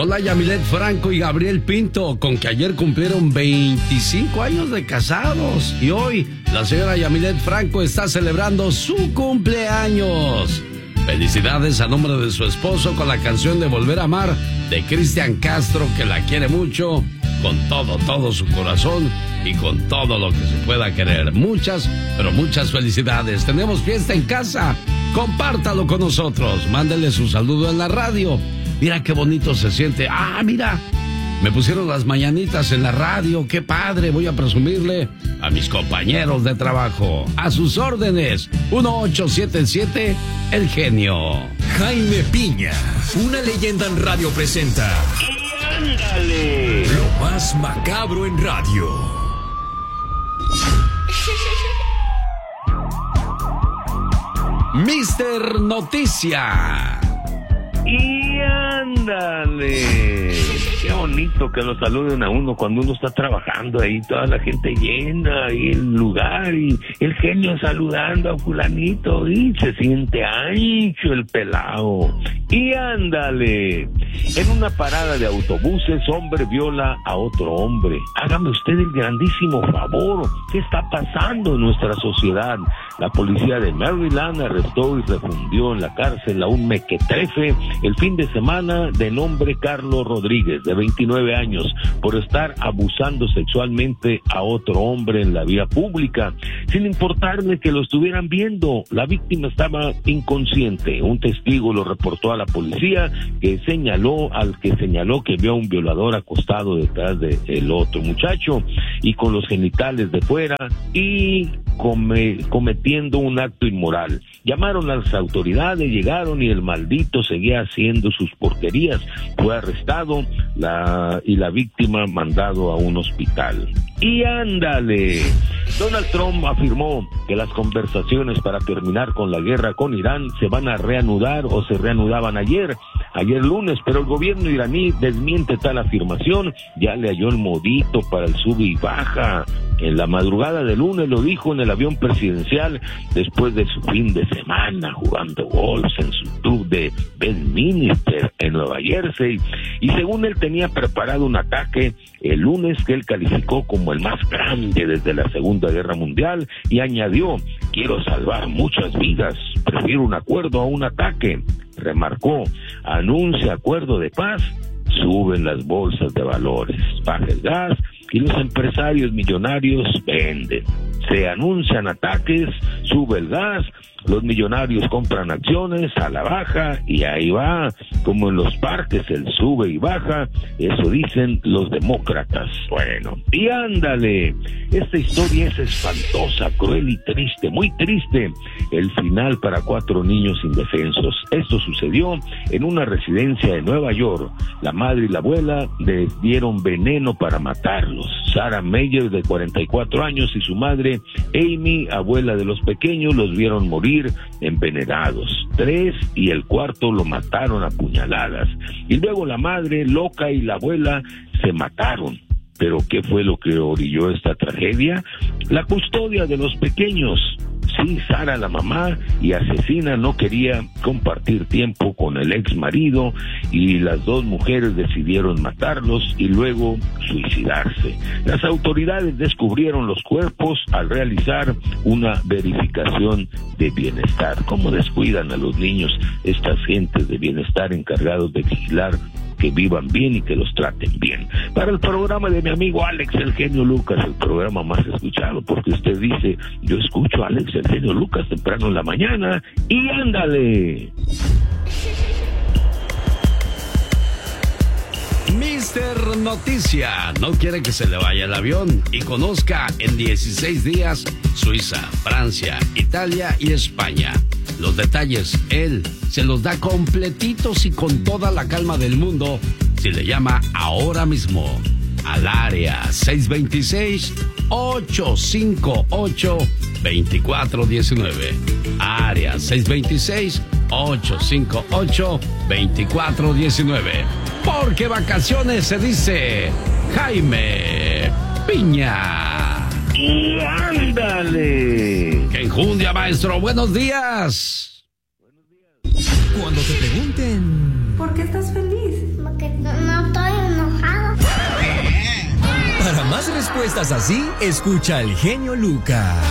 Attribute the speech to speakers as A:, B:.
A: Hola, Yamilet Franco y Gabriel Pinto, con que ayer cumplieron 25 años de casados. Y hoy la señora Yamilet Franco está celebrando su cumpleaños. Felicidades a nombre de su esposo con la canción de Volver a Amar de Cristian Castro, que la quiere mucho, con todo su corazón y con todo lo que se pueda querer. Muchas, pero muchas felicidades. Tenemos fiesta en casa. Compártalo con nosotros. Mándele su saludo en la radio. Mira qué bonito se siente. Ah, mira, me pusieron las mañanitas en la radio. Qué padre. Voy a presumirle a mis compañeros de trabajo. A sus órdenes. 1877 El Genio.
B: Jaime Piña, una leyenda en radio, presenta
C: ¡Y ándale!
B: Lo más macabro en radio.
A: Mister Noticia.
C: ¡Y ándale! Qué bonito que lo saluden a uno cuando uno está trabajando ahí, toda la gente llena y el lugar y el genio saludando a fulanito y se siente ancho el pelao. ¡Y ándale! En una parada de autobuses, hombre viola a otro hombre. Hágame usted el grandísimo favor. ¿Qué está pasando en nuestra sociedad? La policía de Maryland arrestó y refundió en la cárcel a un mequetrefe el fin de semana de nombre Carlos Rodríguez, de 29 años, por estar abusando sexualmente a otro hombre en la vía pública, sin importarle que lo estuvieran viendo. La víctima estaba inconsciente. Un testigo lo reportó a la policía, que señaló que vio a un violador acostado detrás del otro muchacho y con los genitales de fuera y cometiendo un acto inmoral. Llamaron a las autoridades, llegaron y el maldito seguía haciendo sus porquerías. Fue arrestado y la víctima mandado a un hospital. ¡Y ándale! Donald Trump afirmó que las conversaciones para terminar con la guerra con Irán se van a reanudar o se reanudaban ayer lunes, pero el gobierno iraní desmiente tal afirmación. Ya le halló el modito para el sube y baja. En la madrugada del lunes lo dijo en el avión presidencial después de su fin de semana jugando golf en su club de Bedminster en Nueva Jersey, y según él tenía preparado un ataque el lunes que él calificó como el más grande desde la Segunda Guerra Mundial, y añadió: quiero salvar muchas vidas, prefiero un acuerdo a un ataque. Remarcó: anuncia acuerdo de paz, suben las bolsas de valores, baja el gas y los empresarios millonarios venden. Se anuncian ataques, sube el gas, los millonarios compran acciones a la baja y ahí va, como en los parques, el sube y baja. Eso dicen los demócratas. Bueno, y ándale, esta historia es espantosa, cruel y triste, muy triste. El final para 4 niños indefensos. Esto sucedió en una residencia de Nueva York. La madre y la abuela les dieron veneno para matarlos. Sarah Meyer, de 44 años, y su madre Amy, abuela de los pequeños, los vieron morir envenenados. 3 y el cuarto lo mataron a puñaladas. Y luego la madre loca y la abuela se mataron. ¿Pero qué fue lo que orilló esta tragedia? La custodia de los pequeños. Sí, Sara, la mamá y asesina, no quería compartir tiempo con el ex marido y las 2 mujeres decidieron matarlos y luego suicidarse. Las autoridades descubrieron los cuerpos al realizar una verificación de bienestar. ¿Cómo descuidan a los niños estas gentes de bienestar encargados de vigilar que vivan bien y que los traten bien? Para el programa de mi amigo Alex el Genio Lucas, el programa más escuchado, porque usted dice: yo escucho a Alex el Genio Lucas temprano en la mañana. ¡Y ándale!
A: Mister Noticia no quiere que se le vaya el avión y conozca en 16 días Suiza, Francia, Italia y España. Los detalles él se los da completitos y con toda la calma del mundo si le llama ahora mismo al área 626-858-2419. Área 626-858-2419. Porque vacaciones se dice Jaime Piña.
C: ¡Y ándale!
A: ¡Qué enjundia, maestro! ¡Buenos días!
B: Cuando te pregunten...
D: ¿Por qué estás feliz?
E: Porque no
B: respuestas así, escucha al genio Lucas.